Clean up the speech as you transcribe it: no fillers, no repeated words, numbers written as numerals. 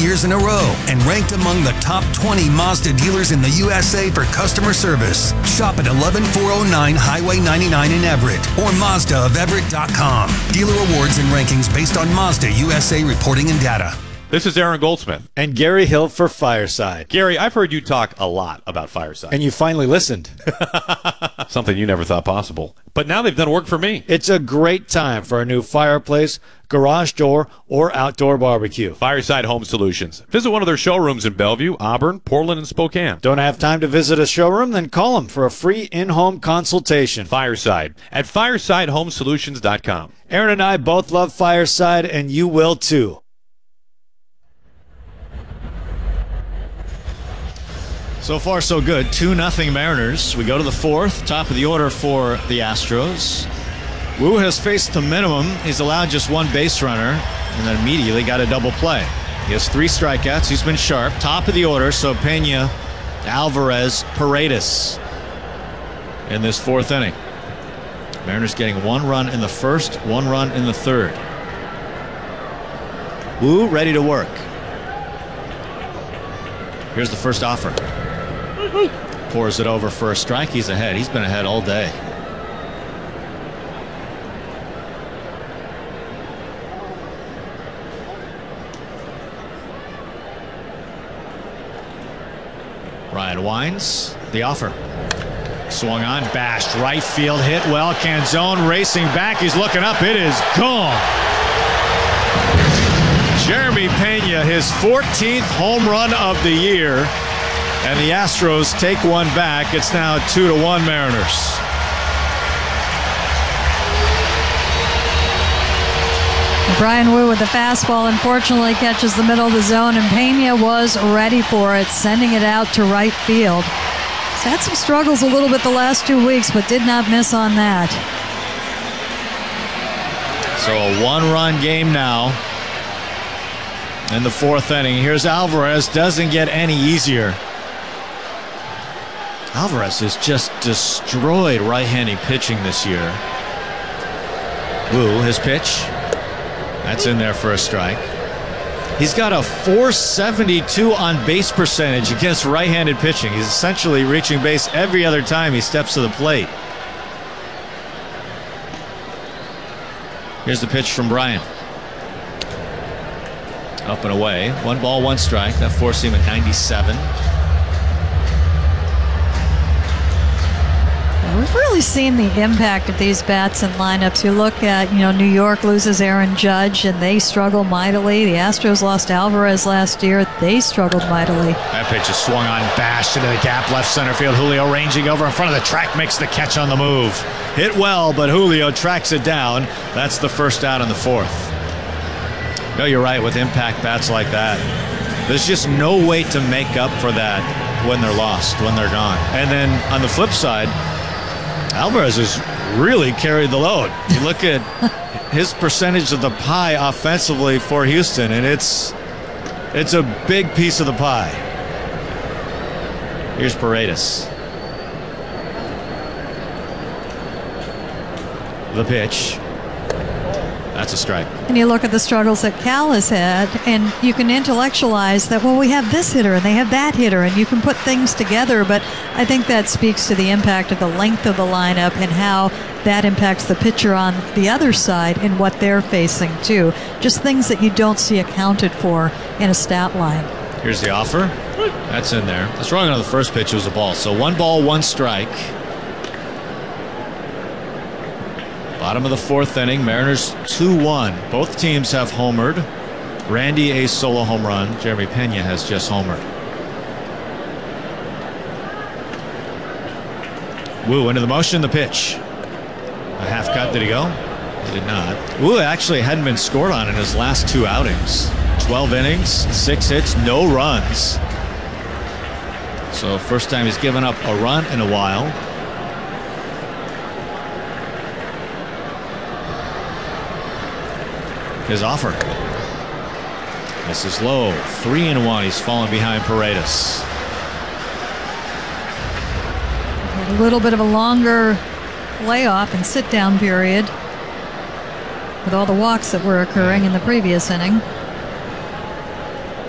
years in a row and ranked among the top 20 Mazda dealers in the USA for customer service. Shop at 11409 Highway 99 in Everett or Mazdaofeverett.com. Dealer awards and rankings based on Mazda USA reporting and data. This is Aaron Goldsmith. And Gary Hill for Fireside. Gary, I've heard you talk a lot about Fireside. And you finally listened. Something you never thought possible. But now they've done work for me. It's a great time for a new fireplace, garage door, or outdoor barbecue. Fireside Home Solutions. Visit one of their showrooms in Bellevue, Auburn, Portland, and Spokane. Don't have time to visit a showroom? Then call them for a free in-home consultation. Fireside at firesidehomesolutions.com. Aaron and I both love Fireside, and you will too. So far, so good. 2-0 Mariners. We go to the fourth, top of the order for the Astros. Wu has faced the minimum. He's allowed just one base runner, and then immediately got a double play. He has 3 strikeouts. He's been sharp. Top of the order, so Pena, Alvarez, Paredes in this fourth inning. Mariners getting 1 run in the first, 1 run in the third. Wu ready to work. Here's the first offer. Pours it over for a strike. He's ahead. He's been ahead all day. Ryan Wines, the offer. Swung on, bashed, right field, hit well. Canzone racing back. He's looking up. It is gone. Jeremy Pena, his 14th home run of the year. And the Astros take one back. It's now 2-1 Mariners. Brian Wu with the fastball unfortunately catches the middle of the zone, and Pena was ready for it, sending it out to right field. He's had some struggles a little bit the last 2 weeks, but did not miss on that. So a 1-run game now in the fourth inning. Here's Alvarez. Doesn't get any easier. Alvarez has just destroyed right-handed pitching this year. Wu, his pitch. That's in there for a strike. He's got a .472 on base percentage against right-handed pitching. He's essentially reaching base every other time he steps to the plate. Here's the pitch from Bryant. Up and away. 1 ball, 1 strike. That forced him at 97. We've really seen the impact of these bats and lineups. You look at, New York loses Aaron Judge, and they struggle mightily. The Astros lost Alvarez last year. They struggled mightily. That pitch is swung on, bashed into the gap, left center field. Julio ranging over in front of the track, makes the catch on the move. Hit well, but Julio tracks it down. That's the first out in the fourth. No, you're right, with impact bats like that, there's just no way to make up for that when they're lost, when they're gone. And then on the flip side, Alvarez has really carried the load. You look at his percentage of the pie offensively for Houston, and it's a big piece of the pie. Here's Paredes. The pitch. That's a strike. And you look at the struggles that Cal has had, and you can intellectualize that, well, we have this hitter and they have that hitter, and you can put things together, but I think that speaks to the impact of the length of the lineup and how that impacts the pitcher on the other side and what they're facing, too. Just things that you don't see accounted for in a stat line. Here's the offer. That's in there. The strong on the first pitch was a ball. So 1 ball, 1 strike. Bottom of the fourth inning, Mariners 2-1. Both teams have homered. Randy a solo home run. Jeremy Pena has just homered. Wu into the motion, the pitch. A half cut, did he go? He did not. Wu actually hadn't been scored on in his last 2 outings. 12 innings, 6 hits, no runs. So first time he's given up a run in a while. His offer. This is low. 3-1. He's fallen behind Paredes. A little bit of a longer layoff and sit-down period with all the walks that were occurring in the previous inning.